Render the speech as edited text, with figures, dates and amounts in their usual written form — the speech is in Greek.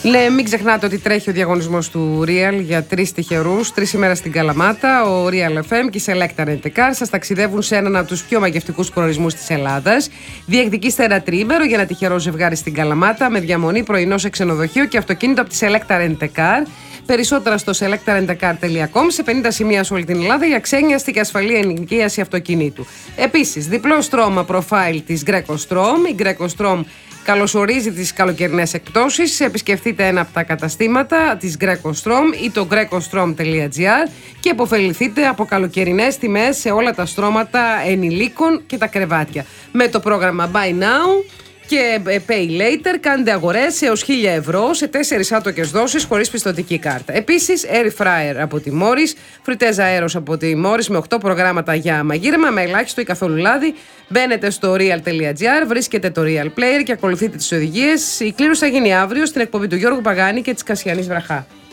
Ναι, μην ξεχνάτε ότι τρέχει ο διαγωνισμός του Real για 3 τυχερούς, 3 ημέρες στην Καλαμάτα. Ο Real FM και η Selecta Rent a Car σας ταξιδεύουν σε έναν από τους πιο μαγευτικούς προορισμούς της Ελλάδας. Διεκδικήστε ένα τριήμερο για ένα τυχερό ζευγάρι στην Καλαμάτα με διαμονή, πρωινό σε ξενοδοχείο και αυτοκίνητο από τη Selecta Rent a Car. Περισσότερα στο selectarentcar.com, σε 50 σημεία σε όλη την Ελλάδα για ξένιαστη και ασφαλή ενοικίαση αυτοκινήτου. Επίσης, διπλό στρώμα προφάιλ της Greco Strom. Η Greco Strom καλωσορίζει τις καλοκαιρινές εκπτώσεις. Επισκεφτείτε ένα από τα καταστήματα της Greco Strom ή το grecostrom.gr και επωφεληθείτε από καλοκαιρινές τιμές σε όλα τα στρώματα ενηλίκων και τα κρεβάτια. Με το πρόγραμμα Buy Now και Pay Later κάνετε αγορές έως 1.000 ευρώ σε 4 άτοκες δόσεις χωρίς πιστωτική κάρτα. Επίσης, Air Fryer από τη Morris, φρυτέζα αέρος από τη Morris με 8 προγράμματα για μαγείρεμα με ελάχιστο ή καθόλου λάδι. Μπαίνετε στο real.gr, βρίσκετε το Real Player και ακολουθείτε τις οδηγίες. Η κλήρωση θα γίνει αύριο στην εκπομπή του Γιώργου Παγάνη και της Κασιανής Βραχά.